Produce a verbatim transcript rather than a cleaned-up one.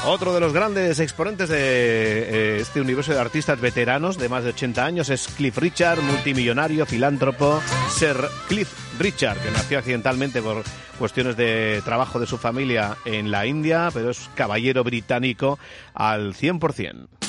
Otro de los grandes exponentes de eh, este universo de artistas veteranos de más de ochenta años es Cliff Richard, multimillonario, filántropo. Sir Cliff Richard, que nació accidentalmente por cuestiones de trabajo de su familia en la India, pero es caballero británico al cien por ciento.